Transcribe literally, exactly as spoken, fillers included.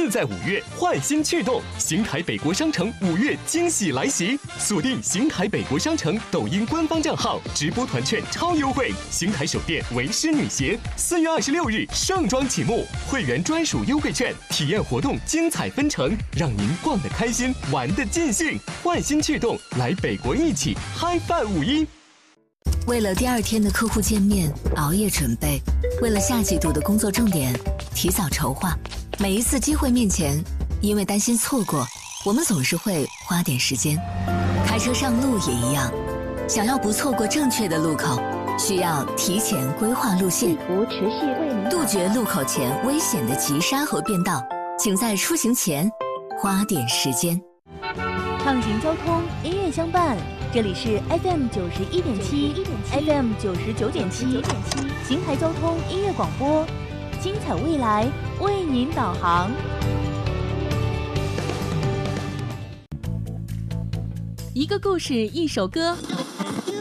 自在五月，焕新趣动，邢台北国商城五月惊喜来袭，锁定邢台北国商城抖音官方账号，直播团券超优惠。邢台首店为师女鞋，四月二十六日盛装启幕，会员专属优惠券，体验活动精彩纷呈，让您逛得开心，玩得尽兴。焕新趣动，来北国一起嗨饭五一。 为了第二天的客户见面，熬夜准备；为了下季度的工作重点，提早筹划。每一次机会面前，因为担心错过，我们总是会花点时间。开车上路也一样，想要不错过正确的路口，需要提前规划路线，杜绝路口前危险的急刹和变道。请在出行前花点时间。 畅行交通，音乐相伴。这里是 F M 九十一点七 ，F M 九十九点七，邢台交通音乐广播，精彩未来为您导航。一个故事，一首歌，